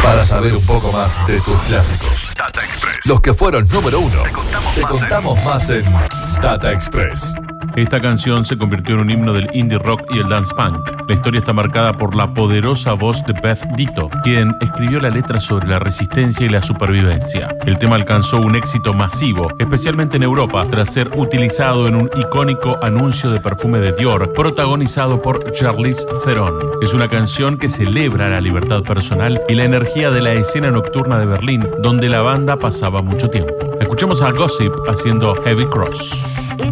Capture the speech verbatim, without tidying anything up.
Para saber un poco más de tus clásicos, Data Express. Los que fueron número uno. Te contamos, Te más, contamos en... más en Data Express. Esta canción se convirtió en un himno del indie rock y el dance punk. La historia está marcada por la poderosa voz de Beth Ditto, quien escribió la letra sobre la resistencia y la supervivencia. El tema alcanzó un éxito masivo, especialmente en Europa, tras ser utilizado en un icónico anuncio de perfume de Dior, protagonizado por Charlize Theron. Es una canción que celebra la libertad personal y la energía de la escena nocturna de Berlín, donde la banda pasaba mucho tiempo. Escuchemos a Gossip haciendo Heavy Cross.